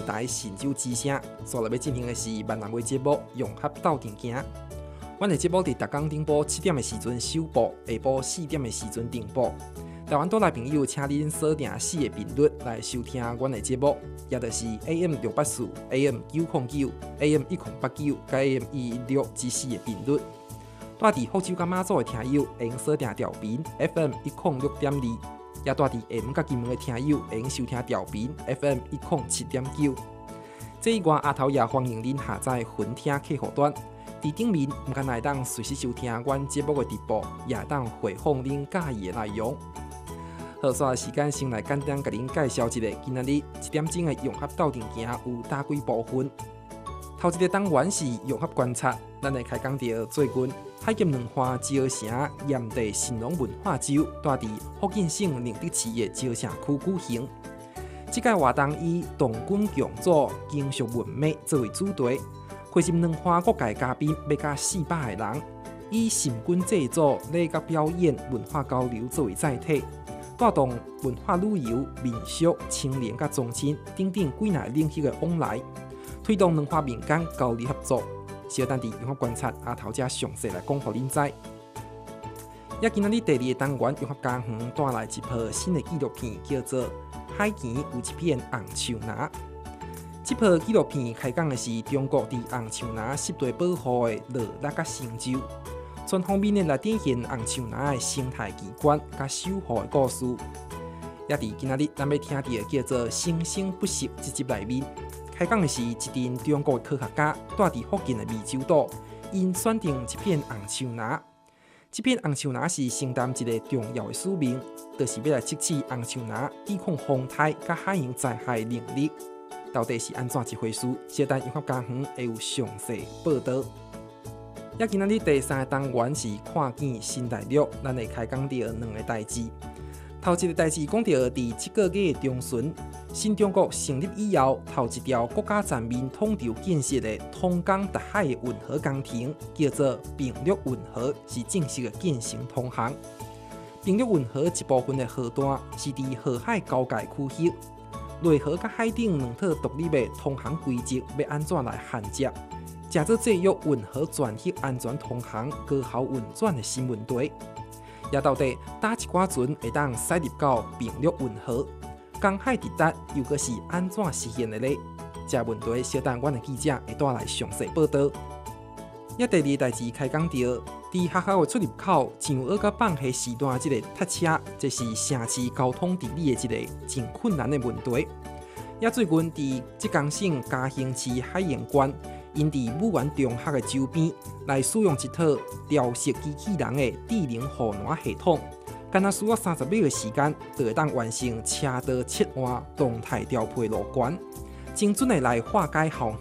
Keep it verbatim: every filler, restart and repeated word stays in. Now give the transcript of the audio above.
台神州之声，所来要进行的是闽南话节目《融合斗阵行》。阮的节目伫逐工顶晡七点的时阵首播，下晡四点的时阵停播。台湾岛内朋友，请恁锁定四个频率来收听阮的节目，也就是 A M 六八四、A M 九零九、A M 一零八九、甲 A M 一一六这四个频率。住伫福州甲马祖的听友，会用锁定调频 F M 一零六点二；也住伫厦门甲金门的听友，会用收听调频 F M 一零七点九。这以外，阿头也欢迎恁下载云听客户端。伫顶面，毋仅会当随时收听阮节目的直播，也会当回放恁喜欢的内容。好，所的时间先来简单甲恁介绍一下，今仔日一点钟的融合斗阵行有哪几部分？头一个单元是融合观察，咱来开讲到最近海剑两花石城炎地神农文化周，住伫福建省宁德市的石城区举行。这届活动以动君强祖经俗文美作为主题，汇集两花各界嘉宾要甲四百个人，以神君制作礼乐表演、文化交流作为载体。带动文化旅游、民俗、青年甲宗亲等等几大领域的往来，推动两花民间交流合作。小等伫融合观察阿头遮详细来讲，互恁知。也今仔日第二个单元融合家园带来一部新的纪录片，叫做《海墘有一片红树林》。这部纪录片开讲的是中国伫红树林湿地保护的落力甲成就。全方面的来展现红树林的生态奇观甲守护的故事，也伫今仔日咱要听到叫做“生生不息”这集内面，开讲的是一群中国的科学家住伫福建的湄洲岛，因选定这片红树林。这片红树林是承担一个重要的使命，就是要来测试红树林抵抗风台甲海洋灾害的能力。到底是安怎一回事？小等融合家园会有详细报道。也今仔日第三个单元是看见新大陆，咱会开讲到两个代志。头一个代志讲到，伫这个月的中旬，新中国成立以后，头一条国家全面统筹建设的通江达海的运河工程，叫做平陆运河，是正式的建成通航。平陆运河一部分的河段是伫河海交界区域，内河甲海顶两套独立的通航规则要安怎来衔接？假做制约运河全域安全通航、高效运转的新问题，也到底打一寡船会当驶入到平陆运河？公海直达又阁是安怎实现的呢？这问题，小等阮的记者会带来详细报道。也第二代志开讲到，伫学校的出入口上学甲放学时段，这个塞车，这是城市交通治理的一个真困难的问题。也最近伫浙江省嘉兴市海盐县。因伫武园中学的周边来使用一套调色机器人的智能护栏系统，干那需要三十秒的时间，就会当完成车道切换、动态调配路权，精准的来化解校